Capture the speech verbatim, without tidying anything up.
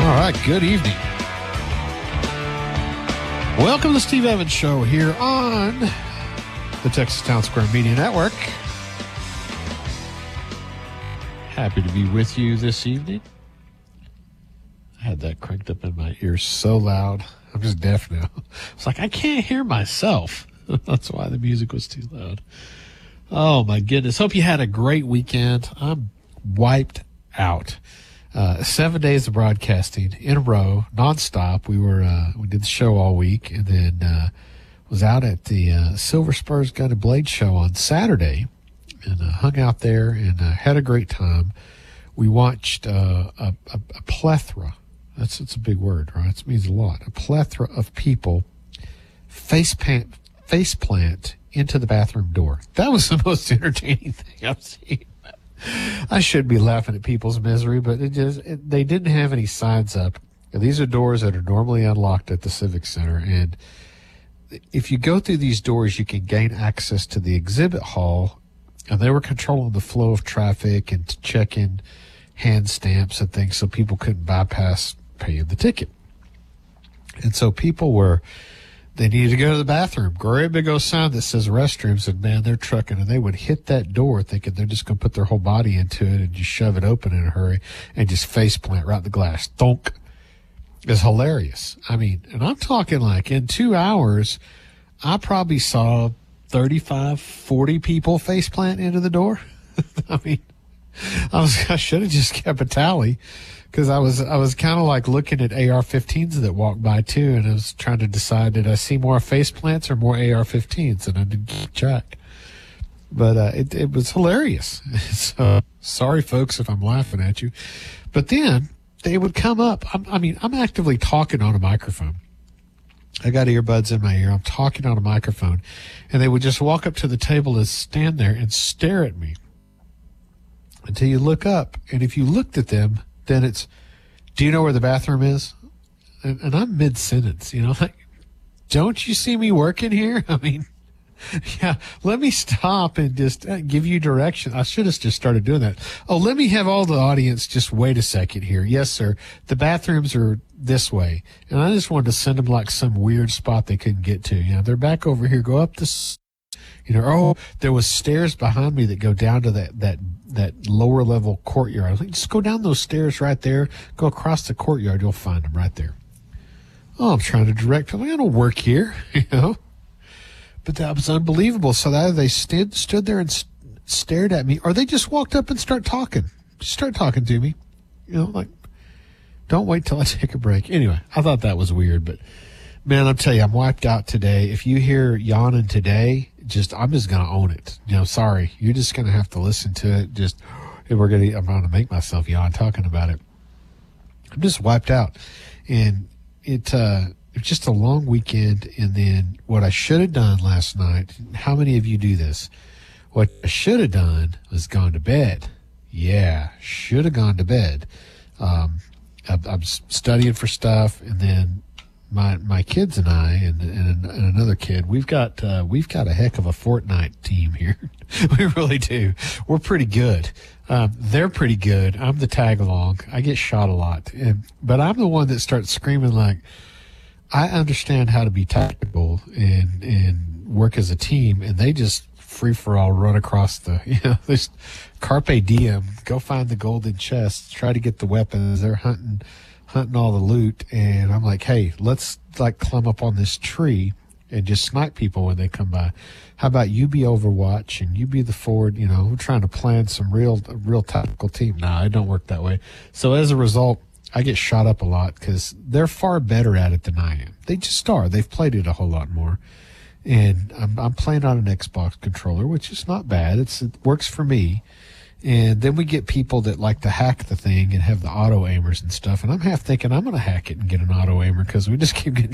All right, good evening. Welcome to the Steve Evans Show here on the Texas Town Square Media Network. Happy to be with you this evening. I had that cranked up in my ears so loud. I'm just deaf now. It's like I can't hear myself. That's why the music was too loud. Oh, my goodness. Hope you had a great weekend. I'm wiped out. Uh, seven days of broadcasting in a row, nonstop. We were, uh, we did the show all week and then, uh, was out at the, uh, Silver Spurs Gun and Blade show on Saturday and, uh, hung out there and, uh, had a great time. We watched, uh, a, a, a plethora. That's, that's a big word, right? It means a lot. A plethora of people face plant, face plant into the bathroom door. That was the most entertaining thing I've seen. I should be laughing at people's misery, but it just it, they didn't have any signs up. And these are doors that are normally unlocked at the Civic Center, and if you go through these doors, you can gain access to the exhibit hall, and they were controlling the flow of traffic and checking hand stamps and things so people couldn't bypass paying the ticket. And so people were, they needed to go to the bathroom. Great big old sign that says restrooms, and man, they're trucking, and they would hit that door thinking they're just going to put their whole body into it and just shove it open in a hurry and just face plant right in the glass. Thunk. It's hilarious. I mean, and I'm talking like in two hours, I probably saw thirty-five, forty people face plant into the door. I mean, I was, I should have just kept a tally. Because I was I was kind of like looking at A R fifteens that walked by too, and I was trying to decide, did I see more face plants or more A R fifteens, and I didn't keep track. But uh, it it was hilarious. So sorry, folks, if I'm laughing at you. But then they would come up. I'm, I mean, I'm actively talking on a microphone. I got earbuds in my ear. I'm talking on a microphone, and they would just walk up to the table and stand there and stare at me until you look up, and if you looked at them, then it's, do you know where the bathroom is? And, and I'm mid-sentence, you know, like, don't you see me working here? I mean, yeah, let me stop and just uh, give you direction. I should have just started doing that. Oh, let me have all the audience just wait a second here. Yes, sir. The bathrooms are this way. And I just wanted to send them like some weird spot they couldn't get to. You know, they're back over here. Go up this. You know, oh, there was stairs behind me that go down to that, that, that lower level courtyard. I was like, just go down those stairs right there, go across the courtyard, you'll find them right there. Oh, I'm trying to direct them. I don't work here, you know. But that was unbelievable. So either they stood, stood there and st- stared at me, or they just walked up and start talking. Just start talking to me. You know, like, don't wait till I take a break. Anyway, I thought that was weird, but man, I'll tell you, I'm wiped out today. If you hear yawning today, just, I'm just going to own it. You know, sorry. You're just going to have to listen to it. Just, we're going to, I'm going to make myself yawn talking about it. I'm just wiped out. And it, uh, it was just a long weekend. And then what I should have done last night, how many of you do this? What I should have done was gone to bed. Yeah, should have gone to bed. Um, I, I'm studying for stuff, and then My my kids and I and, and, and another kid, we've got uh, we've got a heck of a Fortnite team here. We really do. We're pretty good. Um, they're pretty good. I'm the tag along. I get shot a lot, and, but I'm the one that starts screaming like, I understand how to be tactical and and work as a team, and they just free for all run across the, you know, this carpe diem, go find the golden chests, try to get the weapons. They're hunting. hunting all the loot, and I'm like, hey, let's like climb up on this tree and just snipe people when they come by. How about you be Overwatch and you be the forward? You know, we're trying to plan some real, real tactical team. Nah, it don't work that way. So as a result, I get shot up a lot because they're far better at it than I am. They just are. They've played it a whole lot more, and I'm, I'm playing on an Xbox controller, which is not bad. It's it works for me. And then we get people that like to hack the thing and have the auto aimers and stuff. And I'm half thinking I'm going to hack it and get an auto aimer because we just keep getting